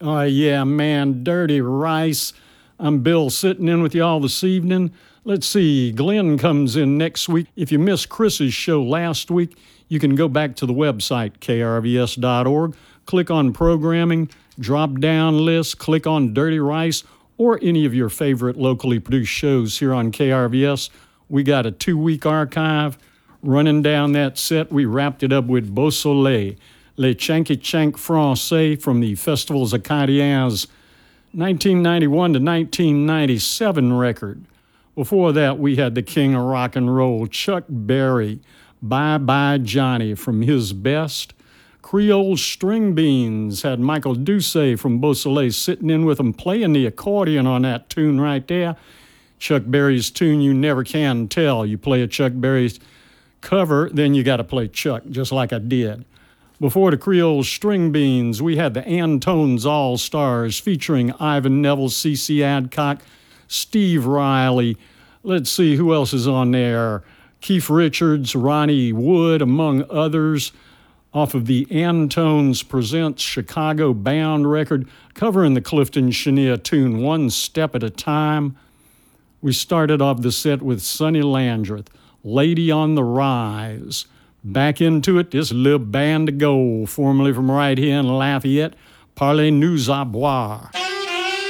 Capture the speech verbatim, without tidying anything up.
Oh, yeah, man, Dirty Rice. I'm Bill sitting in with y'all this evening. Let's see, Glenn comes in next week. If you missed Chris's show last week, you can go back to the website, K R V S dot org, click on Programming, drop down list, click on Dirty Rice, or any of your favorite locally produced shows here on K R V S. We got a two-week archive. Running down that set, we wrapped it up with Beau Soleil, Les Chanky Chank Français from the Festivals Acadiens nineteen ninety-one to nineteen ninety-seven record. Before that, we had the king of rock and roll, Chuck Berry, Bye Bye Johnny from his best. Creole String Beans had Michael Doucet from Beau Soleil sitting in with him playing the accordion on that tune right there. Chuck Berry's tune You Never Can Tell. You play a Chuck Berry cover, then you got to play Chuck, just like I did. Before the Creole String Beans, we had the Antones All-Stars featuring Ivan Neville, C C Adcock, Steve Riley. Let's see who else is on there. Keith Richards, Ronnie Wood, among others, off of the Antones Presents Chicago Bound record, covering the Clifton Chenier tune One Step at a Time. We started off the set with Sonny Landreth, Lady on the Rise. Back into it, this little band of gold, formerly from right here in Lafayette, Parlez-nous à boire.